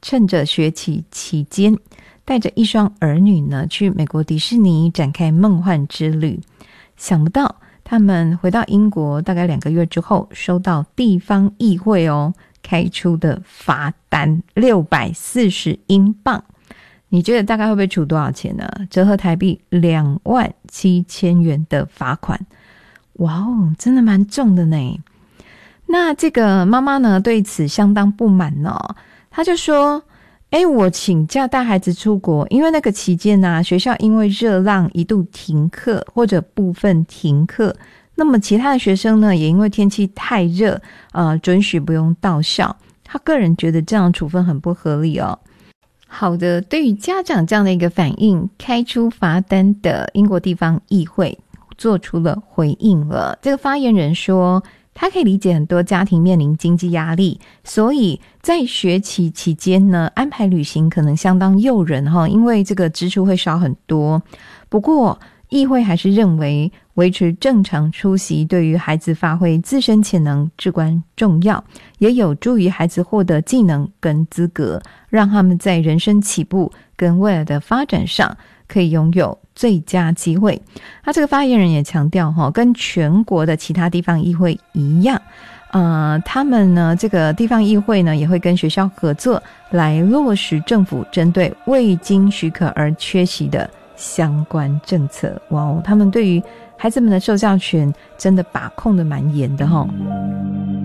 趁着学期期间，带着一双儿女呢去美国迪士尼展开梦幻之旅。想不到他们回到英国大概2个月之后，收到地方议会开出的罚单640英镑。你觉得大概会被处多少钱呢？折合台币27000元的罚款。哇哦，真的蛮重的呢。那这个妈妈呢对此相当不满她就说我请假带孩子出国，因为那个期间学校因为热浪一度停课或者部分停课，那么其他的学生呢也因为天气太热准许不用到校。他个人觉得这样的处分很不合理好的，对于家长这样的一个反应，开出罚单的英国地方议会做出了回应了。这个发言人说，他可以理解很多家庭面临经济压力，所以在学期期间呢，安排旅行可能相当诱人因为这个支出会少很多。不过议会还是认为维持正常出席对于孩子发挥自身潜能至关重要，也有助于孩子获得技能跟资格，让他们在人生起步跟未来的发展上可以拥有最佳机会。他这个发言人也强调跟全国的其他地方议会一样，他们呢这个地方议会呢也会跟学校合作来落实政府针对未经许可而缺席的相关政策。哇哦，他们对于孩子们的受教权真的把控的蛮严的